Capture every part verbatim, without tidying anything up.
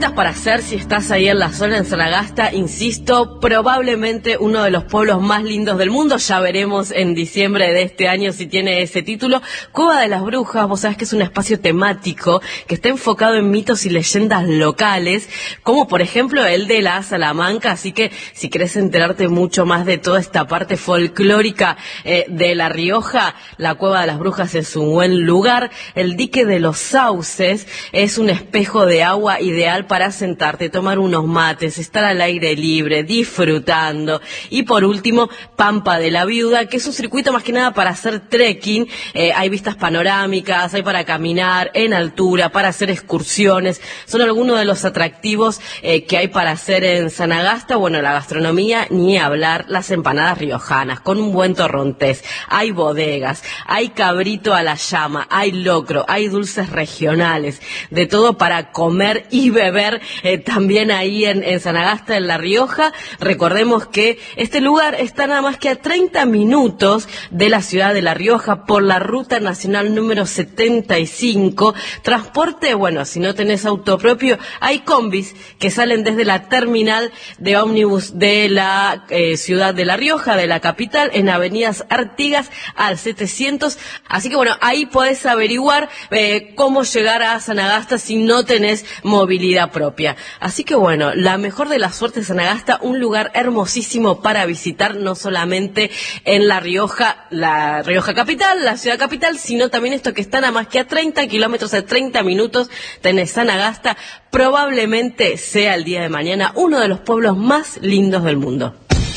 cositas para hacer si estás ahí en la zona, en Sanagasta, insisto, probablemente uno de los pueblos más lindos del mundo. Ya veremos en diciembre de este año si tiene ese título. Cueva de las Brujas, vos sabés que es un espacio temático que está enfocado en mitos y leyendas locales, como por ejemplo el de la Salamanca, así que si querés enterarte mucho más de toda esta parte folclórica eh, de La Rioja, la Cueva de las Brujas es un buen lugar. El dique de los Sauces es un espejo de agua ideal para sentarte, tomar unos mates, estar al aire libre, disfrutando. Y por último, Pampa de la Viuda, que es un circuito más que nada para hacer trekking. Eh, hay vistas panorámicas, hay para caminar en altura, para hacer excursiones. Son algunos de los atractivos eh, que hay para hacer en Sanagasta. Bueno, la gastronomía, ni hablar, las empanadas riojanas, con un buen torrontés. Hay bodegas, hay cabrito a la llama, hay locro, hay dulces regionales, de todo para comer y beber eh, también ahí en, en Sanagasta, en La Rioja. Recordemos que este lugar está nada más que a treinta minutos de la ciudad de La Rioja por la ruta nacional número setenta y cinco. Transporte, bueno, si no tenés auto propio, hay combis que salen desde la terminal de ómnibus de la eh, ciudad de La Rioja, de la capital, en avenidas Artigas al setecientos. Así que bueno, ahí podés averiguar eh, cómo llegar a Sanagasta si no tenés movilidad propia. Así que bueno, la mejor de las suertes, Sanagasta, un lugar hermosísimo para visitar, no solamente en La Rioja, la Rioja capital, la ciudad capital, sino también esto que está nada más que a treinta kilómetros, a treinta minutos, tenés Sanagasta. Probablemente sea el día de mañana uno de los pueblos más lindos del mundo.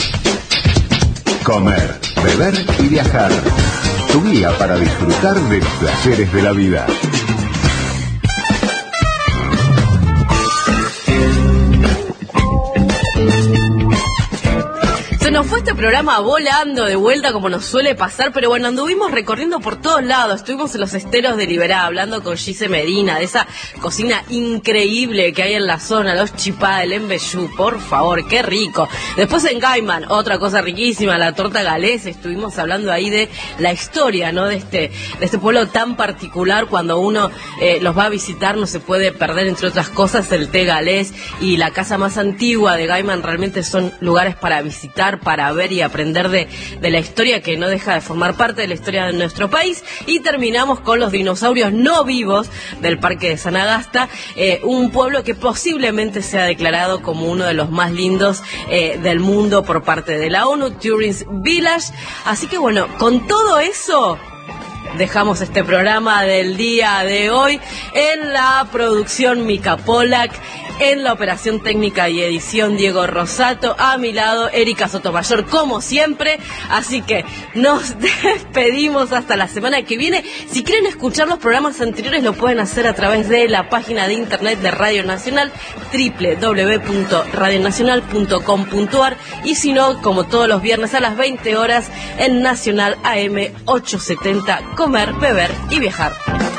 Comer, beber y viajar. Tu guía para disfrutar de los placeres de la vida. Se nos fue este programa volando de vuelta como nos suele pasar, pero bueno, anduvimos recorriendo por todos lados. Estuvimos en los esteros de Liberá hablando con Gise Medina de esa cocina increíble que hay en la zona, los chipá, el embellú, por favor, qué rico. Después en Gaiman, otra cosa riquísima, la torta galés. Estuvimos hablando ahí de la historia, ¿no? De este, de este pueblo tan particular. Cuando uno eh, los va a visitar no se puede perder, entre otras cosas, el té galés y la casa más antigua de Gaiman. Realmente son lugares para visitar, para ver y aprender de, de la historia que no deja de formar parte de la historia de nuestro país. Y terminamos con los dinosaurios no vivos del Parque de Sanagasta, eh, un pueblo que posiblemente sea declarado como uno de los más lindos eh, del mundo por parte de la ONU, Turing's Village. Así que bueno, con todo eso dejamos este programa del día de hoy. En la producción, Mica Polak. En la operación técnica y edición, Diego Rosato. A mi lado, Erika Sotomayor, como siempre. Así que nos despedimos hasta la semana que viene. Si quieren escuchar los programas anteriores, lo pueden hacer a través de la página de internet de Radio Nacional, doble u doble u doble u punto radio nacional punto com punto a r. Y si no, como todos los viernes a las veinte horas, en Nacional A M ochocientos setenta, comer, beber y viajar.